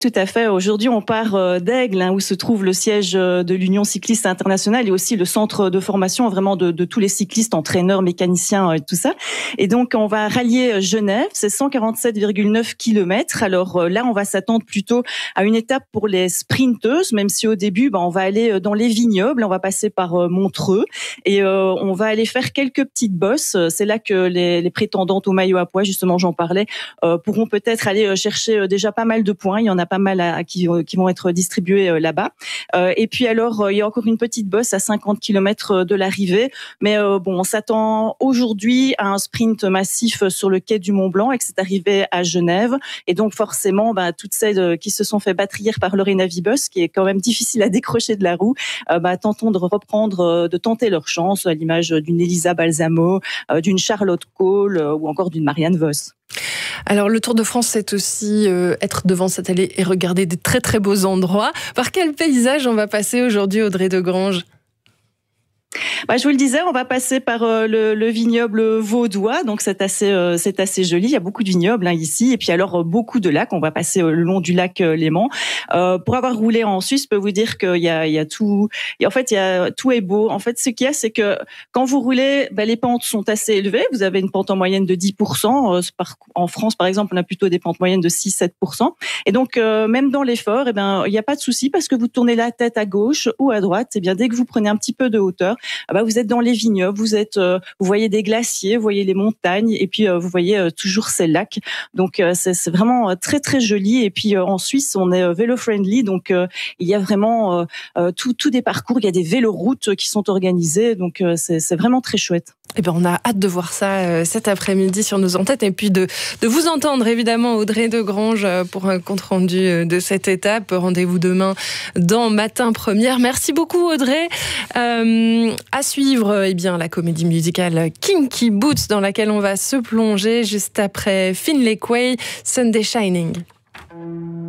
Tout à fait. Aujourd'hui, on part d'Aigle, où se trouve le siège de l'Union cycliste internationale et aussi le centre de formation vraiment de tous les cyclistes, entraîneurs, mécaniciens et tout ça. Et donc, on va rallier Genève, c'est 147,9 kilomètres. Alors là, on va s'attendre plutôt à une étape pour les sprinteuses, même si au début, on va aller dans les vignobles, on va passer par Montreux et on va aller faire quelques petites bosses. C'est là que les prétendantes au maillot à pois, justement, j'en parlais, pourront peut-être aller chercher déjà pas mal de points. Il y en a pas mal qui vont être distribués là-bas. Et puis alors, il y a encore une petite bosse à 50 km de l'arrivée. Mais on s'attend aujourd'hui à un sprint massif sur le quai du Mont-Blanc et que c'est arrivé à Genève. Et donc forcément, toutes celles qui se sont fait battre hier par Lorena Wiebes, qui est quand même difficile à décrocher de la roue, tentent de reprendre, de tenter leur chance à l'image d'une Elisa Balsamo, d'une Charlotte Kohl ou encore d'une Marianne Vos. Alors le Tour de France, c'est aussi être devant cette allée et regarder des très très beaux endroits. Par quel paysage on va passer aujourd'hui, Audrey Degrange ? Je vous le disais, on va passer par le vignoble vaudois, donc c'est assez joli. Il y a beaucoup de vignobles ici, et puis alors beaucoup de lacs. On va passer le long du lac Léman. Pour avoir roulé en Suisse, je peux vous dire qu'il y a tout. Et en fait, tout est beau. En fait, ce qu'il y a, c'est que quand vous roulez, les pentes sont assez élevées. Vous avez une pente en moyenne de 10%. En France, par exemple, on a plutôt des pentes moyennes de 6-7%. Et donc, même dans l'effort, il n'y a pas de souci parce que vous tournez la tête à gauche ou à droite. Et bien, dès que vous prenez un petit peu de hauteur, vous êtes dans les vignobles, vous voyez des glaciers, vous voyez les montagnes et puis vous voyez toujours ces lacs. Donc c'est vraiment très très joli. Et puis en Suisse, on est vélo friendly, donc il y a vraiment tout des parcours, il y a des véloroutes qui sont organisées, donc c'est vraiment très chouette. Eh bien, on a hâte de voir ça cet après-midi sur nos antennes et puis de vous entendre évidemment, Audrey Degrange, pour un compte-rendu de cette étape. Rendez-vous demain dans Matin Première. Merci beaucoup, Audrey. À suivre, la comédie musicale Kinky Boots, dans laquelle on va se plonger juste après Finlay Quay, Sunday Shining.